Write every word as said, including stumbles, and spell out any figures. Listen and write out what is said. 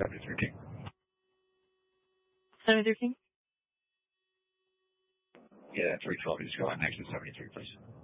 seventy-three King. seventy-three King? Yeah, three twelve. Just go on next to seventy-three, please.